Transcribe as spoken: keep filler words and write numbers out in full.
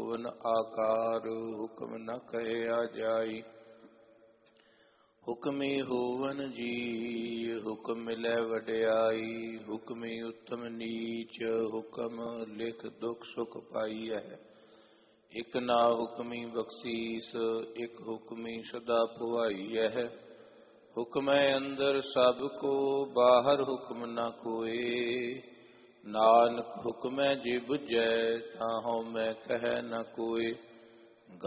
ਭੁਵਨ ਆਕਾਰ, ਹੁਕਮ ਨ ਕਹਿਆ ਜਾਈ। ਹੁਕਮੀ ਹੋਵਨ ਜੀ, ਹੁਕਮ ਮਿਲੈ ਵਡਿਆਈ। ਹੁਕਮੀ ਉੱਤਮ ਨੀਚ, ਹੁਕਮ ਲਿਖ ਦੁਖ ਸੁਖ ਪਾਈਐ। ਇਕ ਨਾ ਹੁਕਮੀ ਬਖਸ਼ੀਸ, ਇਕ ਹੁਕਮੀ ਸਦਾ ਭੁਆਈਐ। ਹੁਕਮੈ ਅੰਦਰ ਸਭ ਕੋ, ਬਾਹਰ ਹੁਕਮ ਨ ਕੋਇ। ਨਾਨਕ ਹੁਕਮੈ ਜੇ ਬੁਝੈ, ਤਾਹਉ ਮੈਂ ਕਹਿ ਨ ਕੋਇ।